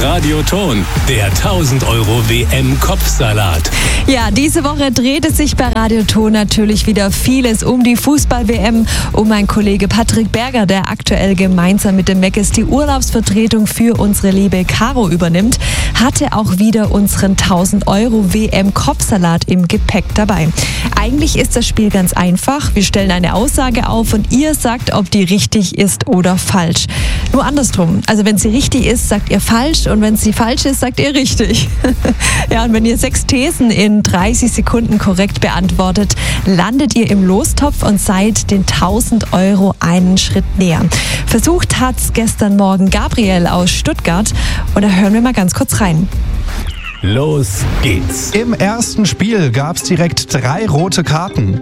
Radioton, der 1000 € WM-Kopfsalat. Ja, diese Woche dreht es sich bei Radioton natürlich wieder vieles um die Fußball-WM, um mein Kollege Patrick Berger, der aktuell gemeinsam mit dem Meckes die Urlaubsvertretung für unsere liebe Caro übernimmt, hatte auch wieder unseren 1000 € WM-Kopfsalat im Gepäck dabei. Eigentlich ist das Spiel ganz einfach. Wir stellen eine Aussage auf und ihr sagt, ob die richtig ist oder falsch. Nur andersrum. Also wenn sie richtig ist, sagt ihr falsch und wenn sie falsch ist, sagt ihr richtig. Ja, und wenn ihr 6 Thesen in 30 Sekunden korrekt beantwortet, landet ihr im Lostopf und seid den 1000 € einen Schritt näher. Versucht hat's gestern Morgen Gabriel aus Stuttgart und da hören wir mal ganz kurz rein. Los geht's. Im ersten Spiel gab's direkt 3 rote Karten.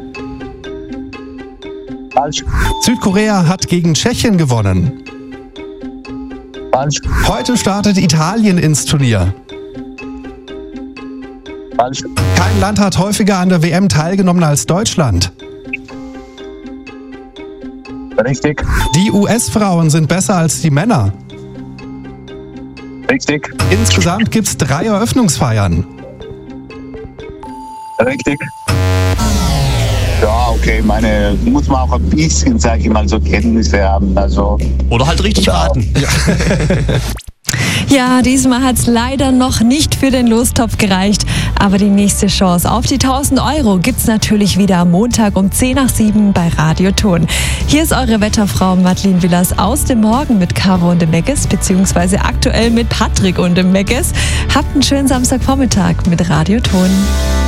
Falsch. Südkorea hat gegen Tschechien gewonnen. Falsch. Heute startet Italien ins Turnier. Falsch. Kein Land hat häufiger an der WM teilgenommen als Deutschland. Richtig. Die US-Frauen sind besser als die Männer. Richtig. Insgesamt gibt's 3 Eröffnungsfeiern. Richtig. Ja, okay, muss man auch ein bisschen, sag ich mal, so Kenntnisse haben. Also, oder halt richtig raten. Ja, diesmal hat's leider noch nicht für den Lostopf gereicht, aber die nächste Chance auf die 1000 € gibt's natürlich wieder am Montag um 6:10 bei Radioton. Hier ist eure Wetterfrau Madeleine Willers aus dem Morgen mit Caro und dem Meckes, beziehungsweise aktuell mit Patrick und dem Meckes. Habt einen schönen Samstagvormittag mit Radioton.